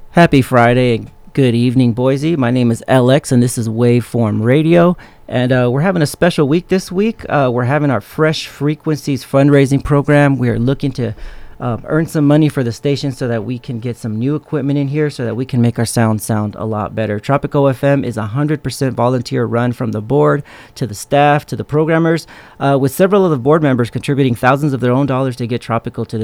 Happy Friday and good evening, Boise. My name is LX, and this is Waveform Radio. And we're having a special week this week. We're having our Fresh Frequencies fundraising program. We are looking to earn some money for the station so that we can get some new equipment in here so that we can make our sound a lot better. Tropico FM is 100% volunteer run, from the board to the staff to the programmers, with several of the board members contributing thousands of their own dollars to get Tropico to